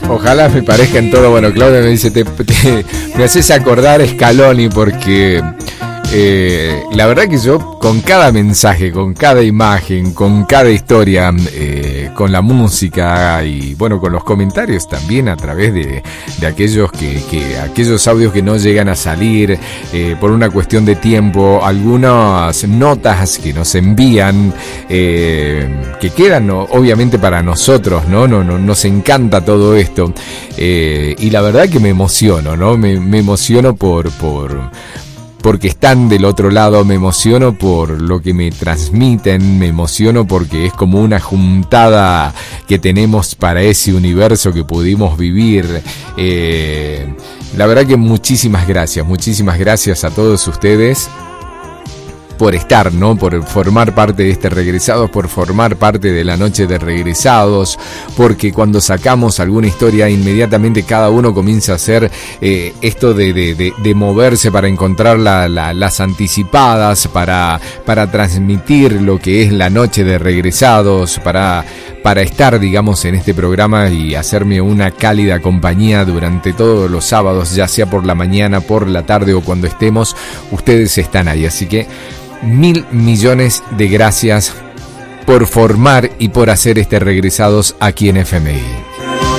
Ojalá me parezca en todo. Bueno, Claudia me dice, me haces acordar Scaloni porque la verdad que yo con cada mensaje, con cada imagen, con cada historia, con la música y bueno, con los comentarios también a través de aquellos aquellos audios que no llegan a salir por una cuestión de tiempo, algunas notas que nos envían que quedan obviamente para nosotros, no nos encanta todo esto y la verdad que me emociono, ¿no? Me emociono porque están del otro lado, me emociono por lo que me transmiten, me emociono porque es como una juntada que tenemos para ese universo que pudimos vivir. La verdad que muchísimas gracias a todos ustedes por estar, ¿no? Por formar parte de este Regresados, por formar parte de la noche de Regresados, porque cuando sacamos alguna historia, inmediatamente cada uno comienza a hacer esto de moverse para encontrar las anticipadas, para transmitir lo que es la noche de Regresados, para estar, digamos, en este programa y hacerme una cálida compañía durante todos los sábados, ya sea por la mañana, por la tarde o cuando estemos, ustedes están ahí, así que 1.000 millones de gracias por formar y por hacer este Regresados aquí en FMI.